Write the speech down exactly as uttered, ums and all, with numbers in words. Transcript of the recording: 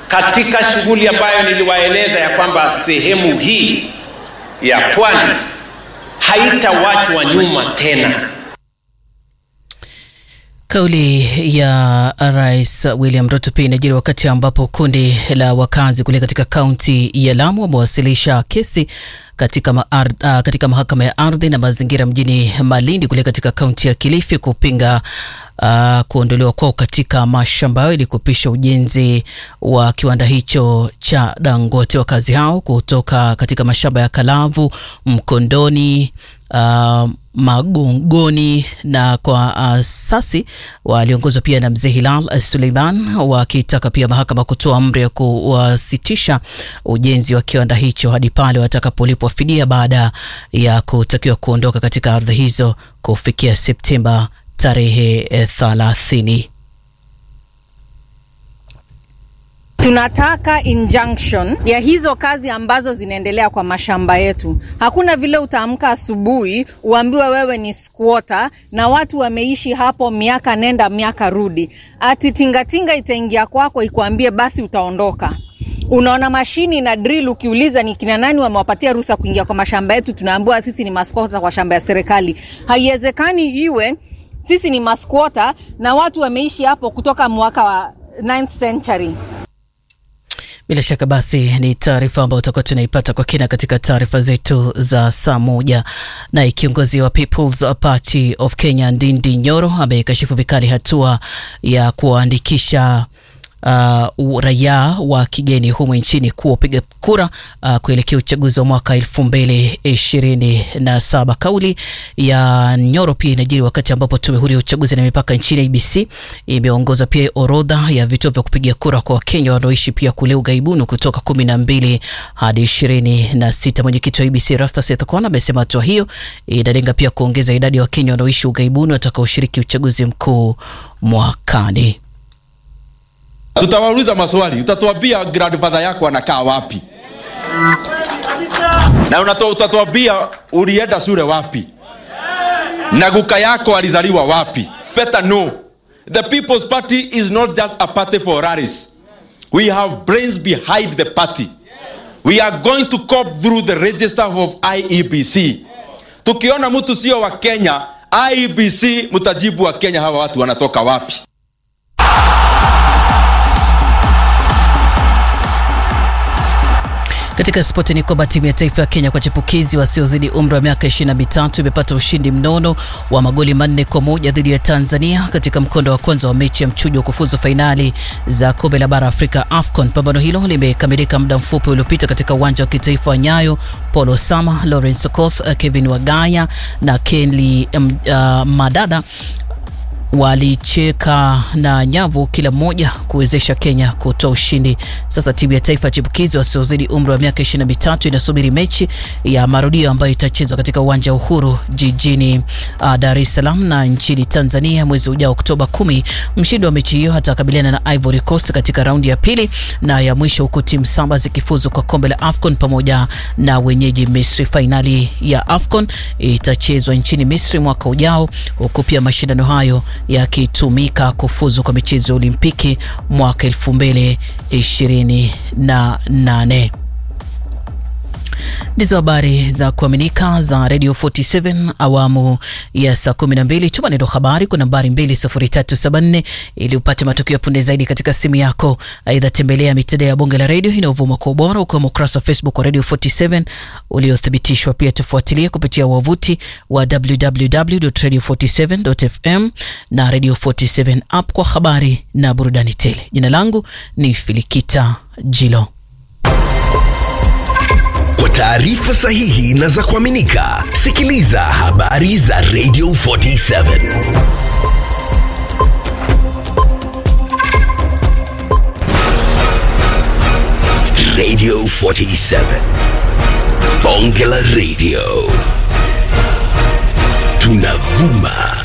katika shughuli ambayo niliwaeleza ya kwamba sehemu hii ya pwani haitawachwa nyuma tena. Kauli ya Rais William Ruto pia inajiri wakati ambapo kundi la wakazi kule katika kaunti ya Lamu wamewasilisha kesi katika, maard, uh, katika mahakama ya ardhi na mazingira mjini Malindi kule katika kaunti ya Kilifi kupinga uh, kuondolewa kwao katika mashamba yao ili kupisha ujenzi wa kiwanda hicho cha Dangote. Wakazi hao kutoka katika mashamba ya Kalavu, Mkondoni, uh, Magongoni na kwa uh, sasi waliongozwa pia na Mzee Hilal Suleiman, wakitaka pia mahakama kutoa amri ya kusitisha ujenzi wa kiwanda hicho hadi pale watakapolipwa fidia baada ya kutakiwa kuondoka katika ardhi hizo kufikia Septemba tarehe thelathini. Tunataka injunction ya hizo kazi ambazo zinaendelea kwa mashamba yetu. Hakuna vile utaamka asubuhi uambiwe wewe ni squatter na watu wameishi hapo miaka nenda miaka rudi. Ati tingatinga itaingia kwako ikuambie basi utaondoka. Unaona mashini na drill, ukiuliza ni kina nani wamewapatia ruhusa kuingia kwa mashamba yetu, tunaambiwa sisi ni masquatter kwa shamba ya serikali. Haiwezekani iwe sisi ni masquatter na watu wameishi hapo kutoka mwaka wa ninth century. Bila shaka basi ni taarifa ambayo tutakuwa tunaipata kwa kina katika taarifa zetu za saa moja. Na kiongozi wa People's Party of Kenya Ndindi Nyoro amekashifu vikali hatua ya kuandikisha Uh, raia wa kigeni humu nchini kupiga kura uh, kuelekea uchaguzi wa mwaka elfu mbili ishirini na saba. Kauli ya Nyoro pia inajiri wakati ambapo tume huru ya uchaguzi na mipaka nchini I B C imeongoza pia orodha ya vituo vya kupiga kura kwa Wakenya wanaoishi pia kule ughaibuni kutoka kumi na mbili hadi ishirini na sita. Mwenyekiti wa I B C Rasta Seth Kwana amesema hatua hiyo inalenga pia kuongeza idadi ya Wakenya wanaoishi ughaibuni watakaoshiriki uchaguzi mkuu mwakani. Tutawauliza maswali, utatuambia grandfather yako anakaa wapi? Na unatoa utatuambia ulienda shule wapi? Na guka yako alizaliwa wapi? Better know. The People's Party is not just a party for rallies. We have brains behind the party. We are going to cope through the register of I E B C. Tukiona mtu sio wa Kenya, I E B C mtajibu wa Kenya hawa watu wanatoka wapi? Katika spoti ni kwamba timu ya taifa ya Kenya kwa chipukizi wasiozidi umri wa miaka ishirini na mitatu imepata ushindi mnono wa magoli manne kwa moja dhidi ya Tanzania katika mkondo wa kwanza wa mechi ya mchujo wa kufuzu fainali za kombe la bara Afrika AFCON. Pambano hilo limekamilika muda mfupi uliopita katika uwanja wa kitaifa wa Nyayo. Paul Osama, Lawrence Okoth, Kevin Wagaya na Kenly uh, Madada walicheka na nyavu kila mmoja kuwezesha Kenya kutoa ushindi. Sasa timu ya taifa chipukizi wasiozidi umri wa miaka ishirini na mitatu inasubiri mechi ya marudio ambayo itachezwa katika uwanja Uhuru jijini uh, Dar es Salaam na nchini Tanzania mwezi ujao Oktoba kumi. Mshindi wa mechi hiyo atakabiliana na Ivory Coast katika raundi ya pili na ya mwisho, huku timu saba zikifuzu kwa kombe la AFCON pamoja na wenyeji Misri. Finali ya AFCON itachezwa nchini Misri mwaka ujao, huku pia mashindano hayo yakitumika kufuzu kwa michezo ya Olimpiki mwaka elfu mbili ishirini na nane. Ndizo habari za kuaminika za Radio forty-seven awamu ya saa kumi na mbili. Tuma neno habari kwa nambari mbili sufuri tatu saba nne ili upate matukio ya punde zaidi katika simu yako. Aidha, tembelea mitandao ya Bonge la Radio inayovuma kwa ubora ukiwemo ukurasa wa Facebook wa Radio forty-seven uliothibitishwa. Pia tufuatilie kupitia wavuti wa w w w dot radio forty-seven dot f m na Radio forty-seven app kwa habari na burudani tele. Jina langu ni Filikita Jilo. Kwa taarifa sahihi na za kuaminika, sikiliza habari za Radio forty-seven. Radio forty-seven. Bonge la Radio. Tunavuma